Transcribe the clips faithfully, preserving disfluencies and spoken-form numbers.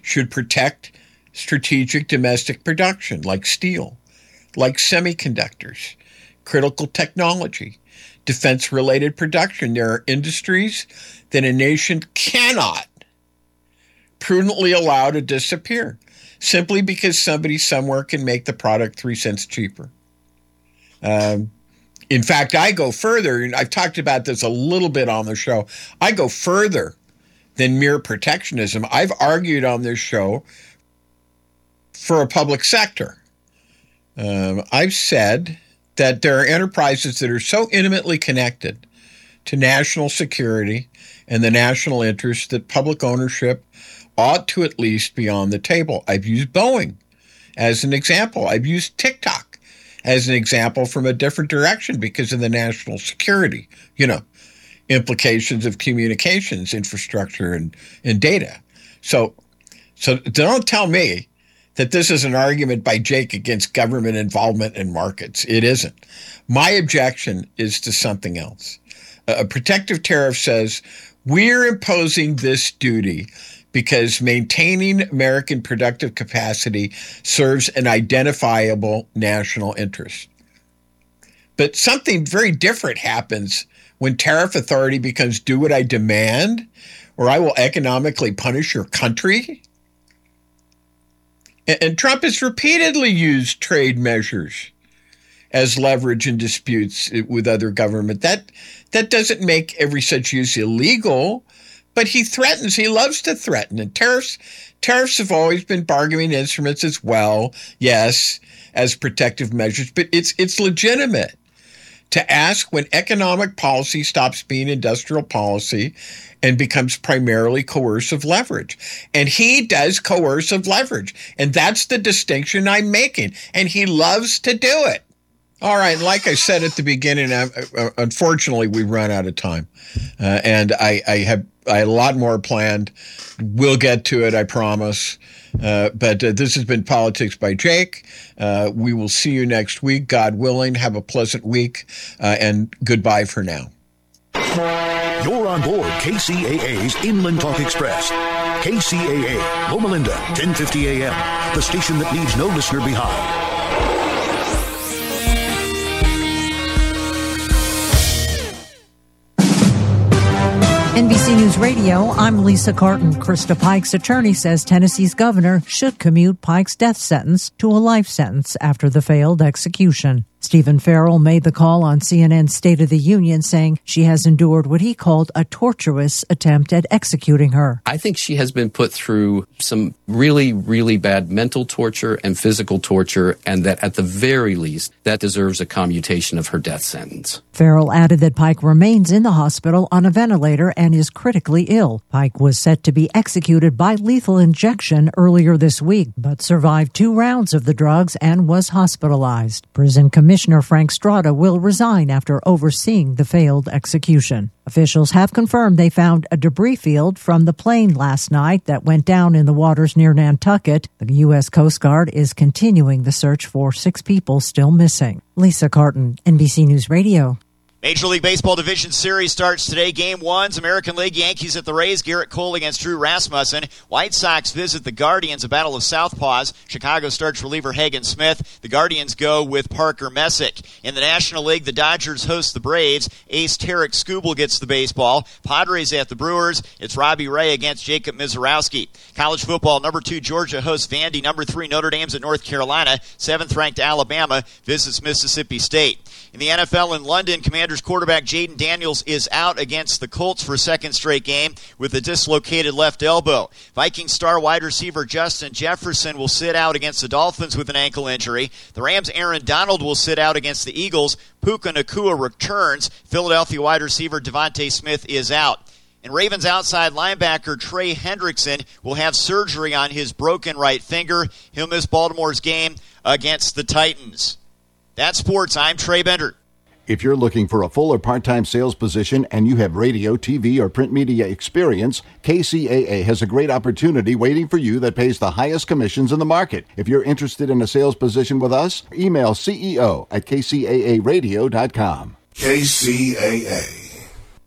should protect strategic domestic production like steel, like semiconductors, critical technology, defense-related production. There are industries that a nation cannot prudently allow to disappear simply because somebody somewhere can make the product three cents cheaper. Um, in fact, I go further, and I've talked about this a little bit on the show. I go further than mere protectionism. I've argued on this show for a public sector. Um, I've said that there are enterprises that are so intimately connected to national security and the national interest that public ownership ought to at least be on the table. I've used Boeing as an example. I've used TikTok as an example from a different direction because of the national security, you know, implications of communications infrastructure and, and data. So, so don't tell me that this is an argument by Jake against government involvement in markets. It isn't. My objection is to something else. A protective tariff says we're imposing this duty because maintaining American productive capacity serves an identifiable national interest. But something very different happens when tariff authority becomes do what I demand, or I will economically punish your country. And Trump has repeatedly used trade measures as leverage in disputes with other government. That that doesn't make every such use illegal, but he threatens. He loves to threaten. And tariffs, tariffs have always been bargaining instruments as well, yes, as protective measures, but it's it's legitimate to ask when economic policy stops being industrial policy and becomes primarily coercive leverage. And he does coercive leverage. And that's the distinction I'm making. And he loves to do it. All right. Like I said at the beginning, uh, unfortunately, we run out of time. Uh, and I, I have I had a lot more planned. We'll get to it, I promise. Uh, but uh, this has been Politics by Jake. Uh, we will see you next week, God willing. Have a pleasant week, uh, and goodbye for now. You're on board K C A A's Inland Talk Express. K C A A, Loma Linda, ten fifty A M, the station that leaves no listener behind. N B C News Radio, I'm Lisa Carton. Krista Pike's attorney says Tennessee's governor should commute Pike's death sentence to a life sentence after the failed execution. Stephen Farrell made the call on C N N's State of the Union, saying she has endured what he called a tortuous attempt at executing her. I think she has been put through some really, really bad mental torture and physical torture, and that at the very least, that deserves a commutation of her death sentence. Farrell added that Pike remains in the hospital on a ventilator and is critically ill. Pike was set to be executed by lethal injection earlier this week, but survived two rounds of the drugs and was hospitalized. Prison Commissioner Commissioner Frank Strada will resign after overseeing the failed execution. Officials have confirmed they found a debris field from the plane last night that went down in the waters near Nantucket. The U S Coast Guard is continuing the search for six people still missing. Lisa Carton, N B C News Radio. Major League Baseball Division Series starts today. Game one's American League. Yankees at the Rays. Garrett Cole against Drew Rasmussen. White Sox visit the Guardians, a battle of southpaws. Chicago starts reliever Hagen Smith. The Guardians go with Parker Messick. In the National League, the Dodgers host the Braves. Ace Tarek Skubal gets the baseball. Padres at the Brewers. It's Robbie Ray against Jacob Mizorowski. College football, number two Georgia hosts Vandy. Number three Notre Dame's at North Carolina. Seventh ranked Alabama visits Mississippi State. In the N F L in London, Commanders quarterback Jaden Daniels is out against the Colts for a second straight game with a dislocated left elbow. Vikings star wide receiver Justin Jefferson will sit out against the Dolphins with an ankle injury. The Rams' Aaron Donald will sit out against the Eagles. Puka Nacua returns. Philadelphia wide receiver Devontae Smith is out. And Ravens outside linebacker Trey Hendrickson will have surgery on his broken right finger. He'll miss Baltimore's game against the Titans. That's sports. I'm Trey Bender. If you're looking for a full or part-time sales position and you have radio, T V, or print media experience, K C A A has a great opportunity waiting for you that pays the highest commissions in the market. If you're interested in a sales position with us, email C E O at K C A A radio dot com. K C A A.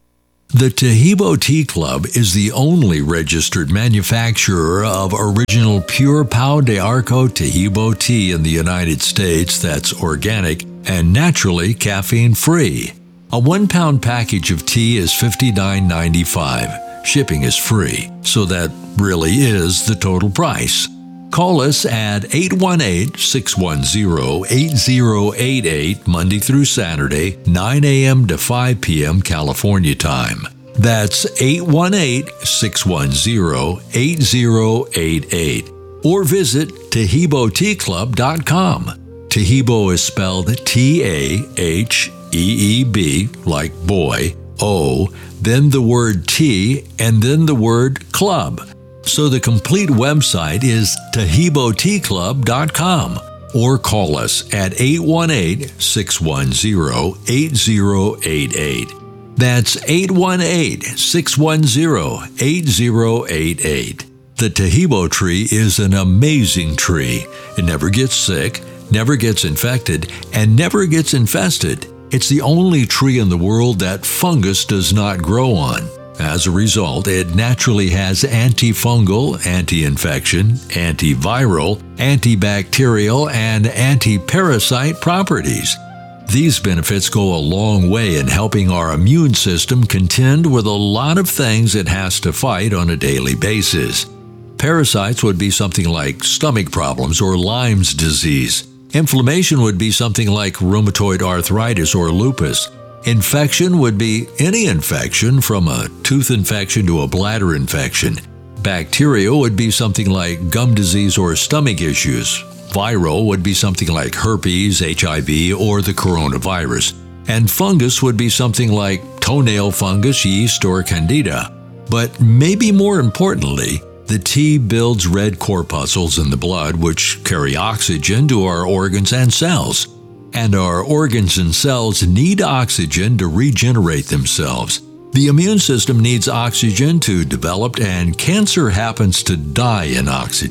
The Taheebo Tea Club is the only registered manufacturer of original pure Pau de Arco Taheebo tea in the United States that's organic and naturally caffeine-free. A one-pound package of tea is fifty-nine ninety-five. Shipping is free, so that really is the total price. Call us at eight one eight, six one zero, eight zero eight eight Monday through Saturday, nine a.m. to five p.m. California time. That's eight one eight, six one zero, eight zero eight eight. Or visit Taheebo Tea Club dot com. Taheebo is spelled T A H E E B, like boy, O, then the word tea, and then the word club. So the complete website is Taheebo Tea Club dot com, or call us at eight one eight, six one zero, eight zero eight eight. That's eight one eight, six one zero, eight zero eight eight. The Taheebo tree is an amazing tree. It never gets sick, never gets infected, and never gets infested. It's the only tree in the world that fungus does not grow on. As a result, it naturally has antifungal, anti-infection, antiviral, antibacterial, and anti-parasite properties. These benefits go a long way in helping our immune system contend with a lot of things it has to fight on a daily basis. Parasites would be something like stomach problems or Lyme's disease. Inflammation would be something like rheumatoid arthritis or lupus. Infection would be any infection, from a tooth infection to a bladder infection. Bacteria would be something like gum disease or stomach issues. Viral would be something like herpes, H I V, or the coronavirus. And fungus would be something like toenail fungus, yeast, or candida. But maybe more importantly, the tea builds red corpuscles in the blood, which carry oxygen to our organs and cells. And our organs and cells need oxygen to regenerate themselves. The immune system needs oxygen to develop, and cancer happens to die in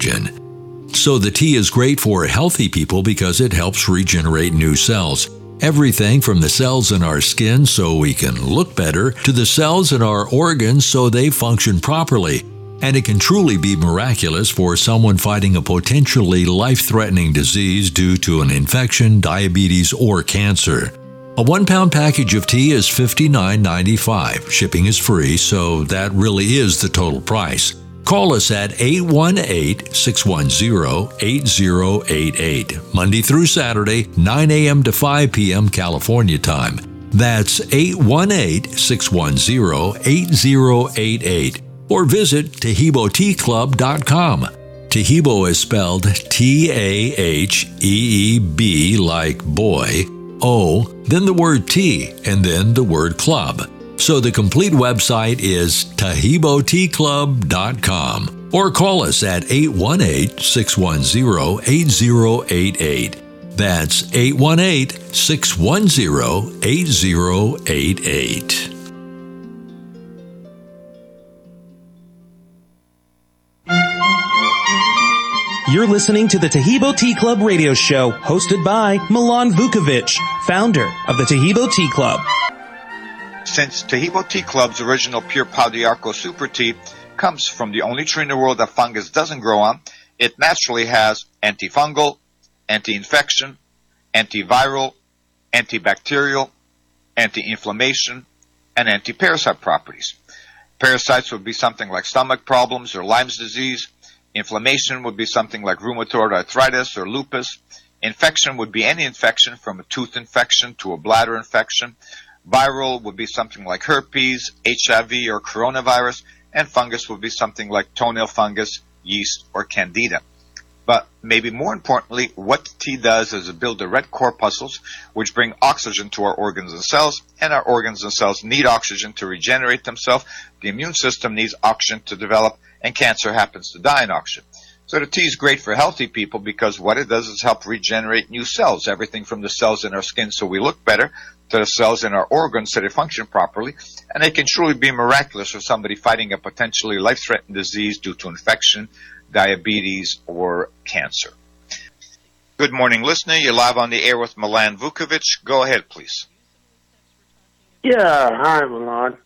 oxygen. So the tea is great for healthy people because it helps regenerate new cells. Everything from the cells in our skin so we can look better to the cells in our organs so they function properly. And it can truly be miraculous for someone fighting a potentially life-threatening disease due to an infection, diabetes, or cancer. A one-pound package of tea is fifty-nine ninety-five. Shipping is free, so that really is the total price. Call us at eight one eight, six one zero, eight zero eight eight, Monday through Saturday, nine a.m. to five p.m. California time. That's eight one eight, six one zero, eight zero eight eight. Or visit Taheebo Tea Club dot com. Taheebo is spelled T A H E E B, like boy, O, then the word tea, and then the word club. So the complete website is Taheebo Tea Club dot com. Or call us at eight one eight, six one zero, eight zero eight eight. That's eight one eight, six one zero, eight zero eight eight. You're listening to the Taheebo Tea Club radio show, hosted by Milan Vukovic, founder of the Taheebo Tea Club. Since Taheebo Tea Club's original pure Pau de Arco Super Tea comes from the only tree in the world that fungus doesn't grow on, it naturally has antifungal, anti-infection, antiviral, antibacterial, anti-inflammation, and anti-parasite properties. Parasites would be something like stomach problems or Lyme's disease. Inflammation would be something like rheumatoid arthritis or lupus. Infection would be any infection from a tooth infection to a bladder infection. Viral would be something like herpes, H I V, or coronavirus. And fungus would be something like toenail fungus, yeast, or candida. But maybe more importantly, what the tea does is it builds the red corpuscles, which bring oxygen to our organs and cells, and our organs and cells need oxygen to regenerate themselves. The immune system needs oxygen to develop, and cancer happens to die in oxygen. So the tea is great for healthy people because what it does is help regenerate new cells, everything from the cells in our skin so we look better to the cells in our organs so they function properly. And it can truly be miraculous for somebody fighting a potentially life-threatening disease due to infection, diabetes, or cancer. Good morning, listener. You're live on the air with Milan Vukovic. Go ahead, please. Yeah, hi, Milan.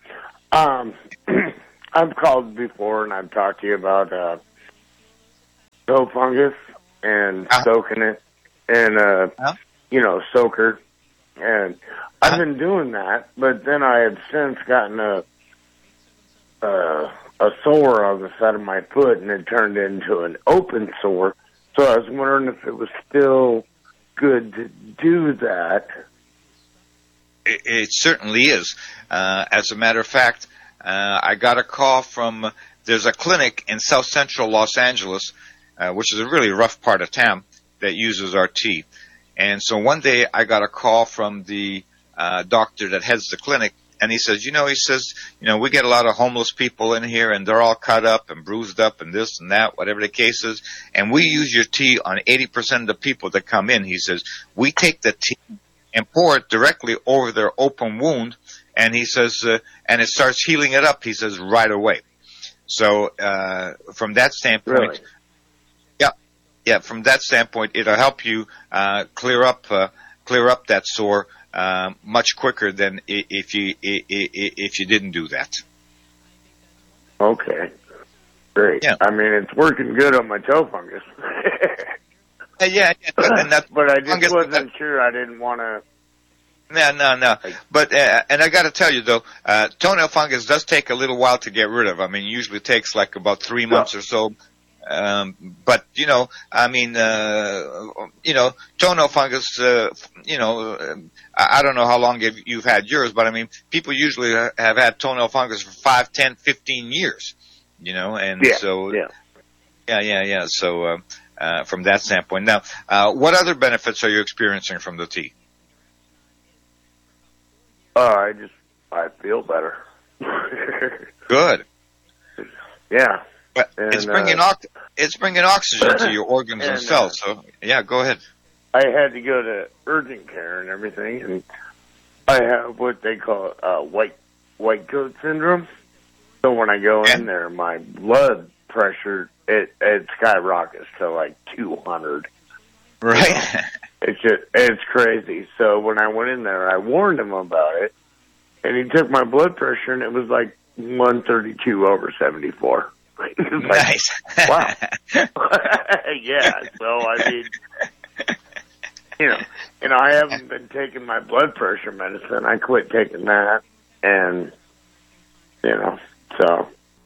Um, I've called before and I've talked to you about uh, toe fungus and uh-huh. soaking it and, uh, uh-huh. you know, soaker. And I've been doing that, but then I have since gotten a, uh, a sore on the side of my foot, and it turned into an open sore. So I was wondering if it was still good to do that. It, it certainly is. Uh, as a matter of fact, uh, I got a call from, there's a clinic in South Central Los Angeles, uh, which is a really rough part of town, that uses our tea. And so one day I got a call from the uh, doctor that heads the clinic, and he says, you know, he says, you know, we get a lot of homeless people in here, and they're all cut up and bruised up and this and that, whatever the case is, and we use your tea on eighty percent of the people that come in. He says, we take the tea and pour it directly over their open wound, and he says, uh, and it starts healing it up, he says, right away. So uh, from that standpoint, really? yeah, yeah, from that standpoint, it'll help you uh, clear up uh, clear up that sore uh, much quicker than if you if you didn't do that. Okay, great. Yeah. I mean, it's working good on my toe fungus. yeah, yeah, but, and that but I just fungus, wasn't that, sure. I didn't want to. No, no, no. But, uh, and I gotta tell you though, uh, toenail fungus does take a little while to get rid of. I mean, usually it takes like about three months or so. Um, but, you know, I mean, uh, you know, toenail fungus, uh, you know, uh, I don't know how long you've, you've had yours, but I mean, people usually have had toenail fungus for five, ten, fifteen years, you know, and yeah, so, yeah, yeah, yeah, yeah. So, uh, uh, from that standpoint. Now, uh, what other benefits are you experiencing from the tea? Oh, I just, I feel better. Good. Yeah. But and, it's bringing uh, ox- it's bringing oxygen to your organs and, and cells. Uh, so yeah, go ahead. I had to go to urgent care and everything, and I have what they call uh, white white coat syndrome. So when I go yeah. in there, my blood pressure it it skyrockets to like two hundred. Right. You know? It's just it's crazy. So when I went in there, I warned him about it, and he took my blood pressure, and it was like one thirty-two over seventy-four. Like, nice. Wow. Yeah. So I mean, you know, and I haven't been taking my blood pressure medicine. I quit taking that, and you know, so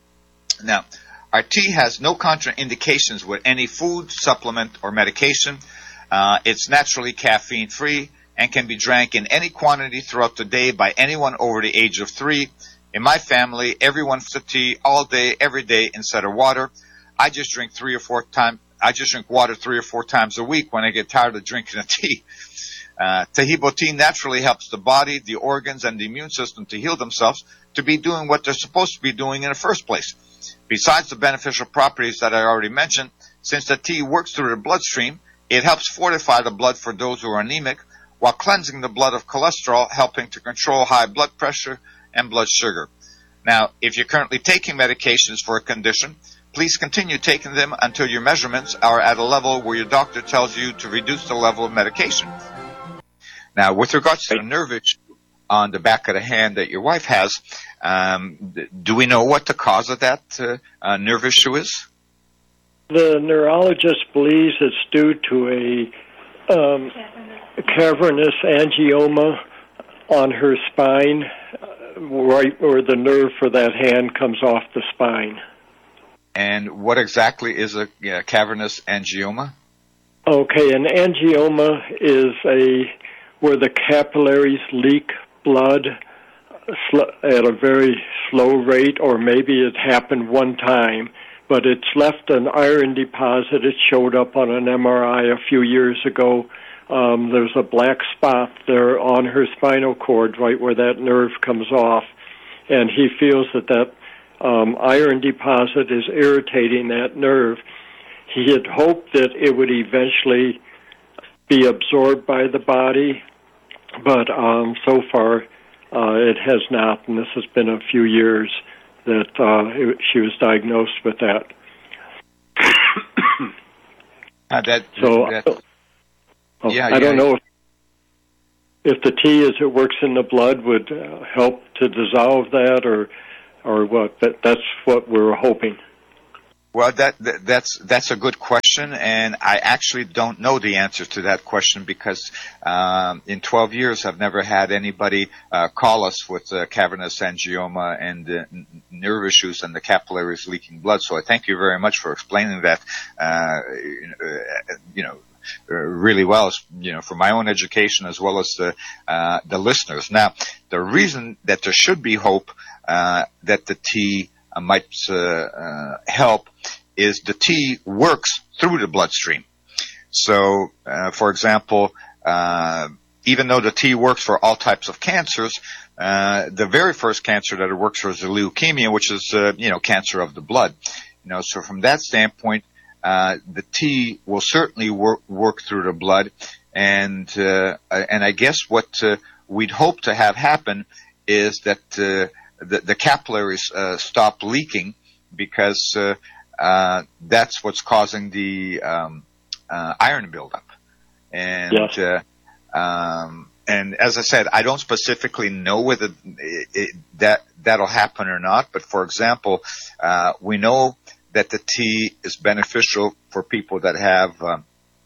now our tea has no contraindications with any food, supplement, or medication. Uh, it's naturally caffeine-free and can be drank in any quantity throughout the day by anyone over the age of three. In my family, everyone drinks tea all day, every day instead of water. I just drink three or four times. I just drink water three or four times a week when I get tired of drinking a tea. Uh, Taheebo tea naturally helps the body, the organs, and the immune system to heal themselves to be doing what they're supposed to be doing in the first place. Besides the beneficial properties that I already mentioned, since the tea works through the bloodstream, it helps fortify the blood for those who are anemic, while cleansing the blood of cholesterol, helping to control high blood pressure and blood sugar. Now, if you're currently taking medications for a condition, please continue taking them until your measurements are at a level where your doctor tells you to reduce the level of medication. Now, with regards to the nerve issue on the back of the hand that your wife has, um, do we know what the cause of that uh, uh, nerve issue is? The neurologist believes it's due to a um, cavernous angioma on her spine, right where the nerve for that hand comes off the spine. And what exactly is a yeah, cavernous angioma? Okay, an angioma is a where the capillaries leak blood at a very slow rate, or maybe it happened one time, but it's left an iron deposit. It showed up on an M R I a few years ago. Um, there's a black spot there on her spinal cord, right where that nerve comes off, and he feels that that um, iron deposit is irritating that nerve. He had hoped that it would eventually be absorbed by the body, but um, so far uh, it has not, and this has been a few years that uh, it, she was diagnosed with that. uh, that so. That... Oh, yeah, I yeah. don't know if, if the tea, as it works in the blood, would uh, help to dissolve that, or or what? That, that's what we're hoping. Well, that, that that's that's a good question, and I actually don't know the answer to that question because um, in twelve years I've never had anybody uh, call us with uh, cavernous angioma and uh, nerve issues and the capillaries leaking blood. So I thank you very much for explaining that, uh, you know, really well, you know, for my own education as well as the uh, the listeners. Now, the reason that there should be hope uh, that the tea uh, might uh, uh, help is the tea works through the bloodstream. So, uh, for example, uh, even though the tea works for all types of cancers, uh, the very first cancer that it works for is the leukemia, which is, uh, you know, cancer of the blood. You know, so from that standpoint, uh, the tea will certainly work, work through the blood. And, uh, and I guess what, uh, we'd hope to have happen is that, uh, the, the capillaries, uh, stop leaking because, uh, Uh, that's what's causing the um, uh, iron buildup, and yes. uh, um, and as I said, I don't specifically know whether it, it, that that'll happen or not. But for example, uh, we know that the tea is beneficial for people that have uh,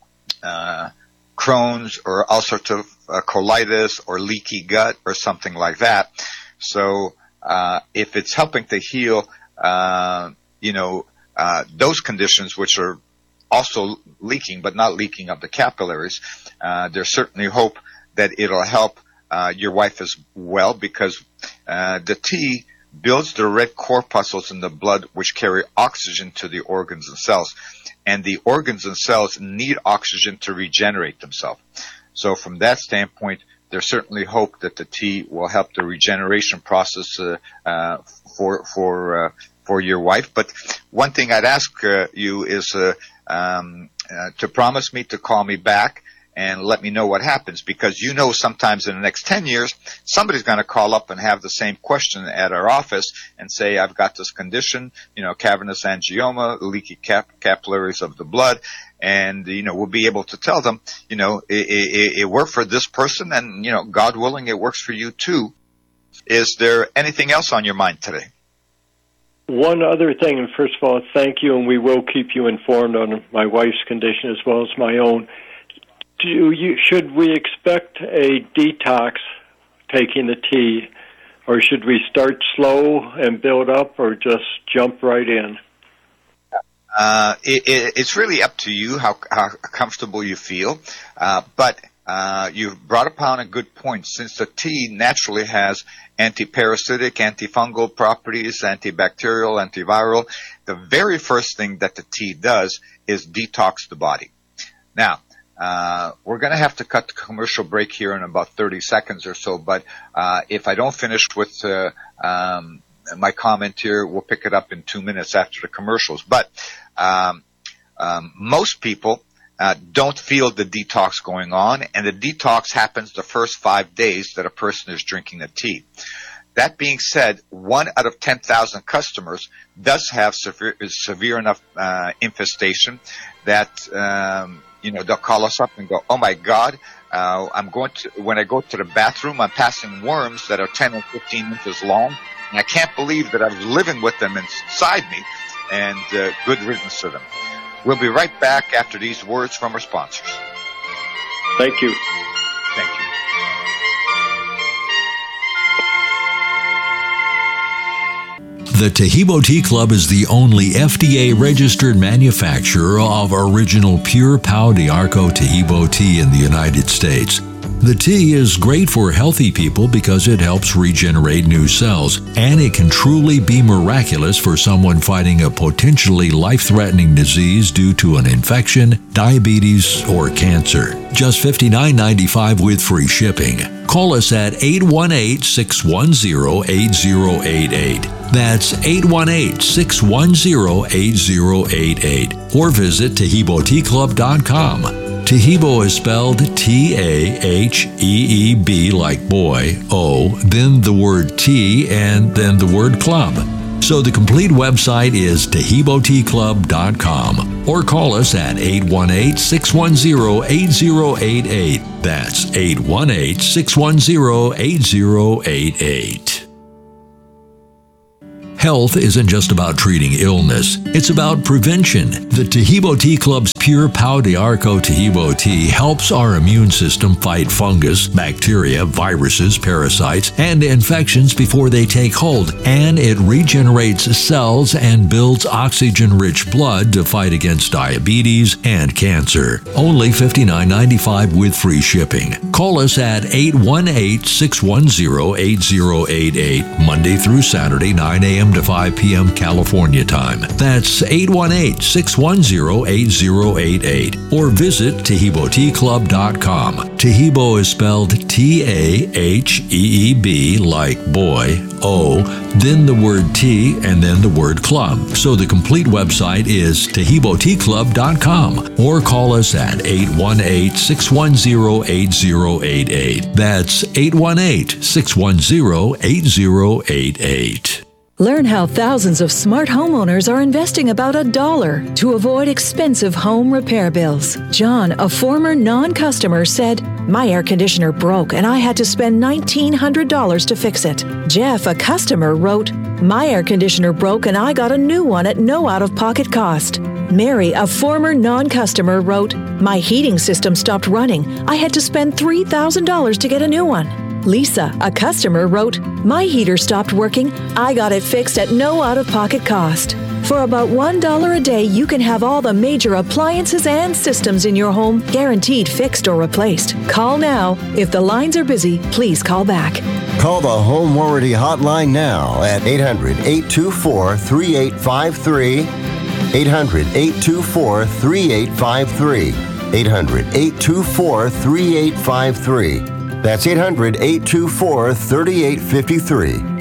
uh, Crohn's or ulcerative uh, colitis or leaky gut or something like that. So uh, if it's helping to heal, uh, you know. Uh, those conditions which are also leaking, but not leaking of the capillaries, uh, there's certainly hope that it'll help uh, your wife as well because uh, the tea builds the red corpuscles in the blood which carry oxygen to the organs and cells. And the organs and cells need oxygen to regenerate themselves. So from that standpoint, there's certainly hope that the tea will help the regeneration process uh, uh, for for uh, for your wife. But one thing I'd ask uh, you is uh, um, uh, to promise me to call me back and let me know what happens, because you know sometimes in the next ten years, somebody's going to call up and have the same question at our office and say, I've got this condition, you know, cavernous angioma, leaky cap- capillaries of the blood, and, you know, we'll be able to tell them, you know, it, it, it worked for this person and, you know, God willing, it works for you too. Is there anything else on your mind today? One other thing, and first of all, thank you, and we will keep you informed on my wife's condition as well as my own. Do you, should we expect a detox taking the tea, or should we start slow and build up, or just jump right in? Uh, it, it, it's really up to you how, how comfortable you feel, uh, but uh, you've brought upon a good point. Since the tea naturally has anti-parasitic, antifungal properties, antibacterial, antiviral, the very first thing that the tea does is detox the body. Now, Uh, we're going to have to cut the commercial break here in about thirty seconds or so, but uh, if I don't finish with uh, um, my comment here, we'll pick it up in two minutes after the commercials. But um, um, most people uh, don't feel the detox going on, and the detox happens the first five days that a person is drinking the tea. That being said, one out of ten thousand customers does have severe, severe enough uh, infestation that um, you know, they'll call us up and go, oh my God, uh, I'm going to, when I go to the bathroom, I'm passing worms that are ten or fifteen inches long, and I can't believe that I was living with them inside me, and uh, good riddance to them. We'll be right back after these words from our sponsors. Thank you. Thank you. The Taheebo Tea Club is the only F D A-registered manufacturer of original pure Pau d'Arco Taheebo tea in the United States. The tea is great for healthy people because it helps regenerate new cells, and it can truly be miraculous for someone fighting a potentially life-threatening disease due to an infection, diabetes, or cancer. Just fifty-nine ninety-five with free shipping. Call us at eight one eight, six one zero, eight zero eight eight. That's eight one eight, six one zero, eight zero eight eight. Or visit Taheebo Tea Club dot com. Taheebo is spelled T A H E E B like boy, O, then the word tea, and then the word club. So the complete website is Taheebo Tea Club dot com, or call us at eight one eight, six one zero, eight zero eight eight. That's eight one eight, six one zero, eight zero eight eight. Health isn't just about treating illness, it's about prevention. The Taheebo Tea Club's Pure Pau d'Arco Taheebo tea helps our immune system fight fungus, bacteria, viruses, parasites, and infections before they take hold, and it regenerates cells and builds oxygen-rich blood to fight against diabetes and cancer. Only fifty-nine ninety-five with free shipping. Call us at eight one eight, six one zero, eight zero eight eight, Monday through Saturday, nine a.m. to five p.m. California time. That's eight one eight, six one zero, eight zero eight eight. Or visit Taheebo Tea Club dot com. Taheebo is spelled T A H E E B like boy, O, then the word tea, and then the word club. So the complete website is Taheebo Tea Club dot com. Or call us at eight one eight, six one zero, eight zero eight eight. That's eight one eight, six one zero, eight zero eight eight. Learn how thousands of smart homeowners are investing about a dollar to avoid expensive home repair bills. John, a former non-customer, said, "My air conditioner broke and I had to spend nineteen hundred dollars to fix it." Jeff, a customer, wrote, "My air conditioner broke and I got a new one at no out-of-pocket cost." Mary, a former non-customer, wrote, "My heating system stopped running. I had to spend three thousand dollars to get a new one." Lisa, a customer, wrote, "My heater stopped working. I got it fixed at no out-of-pocket cost." For about one dollar a day, you can have all the major appliances and systems in your home guaranteed fixed or replaced. Call now. If the lines are busy, please call back. Call the Home Warranty Hotline now at eight hundred, eight two four, three eight five three. eight hundred, eight two four, three eight five three. eight hundred, eight two four, three eight five three. That's eight hundred, eight two four, three eight five three.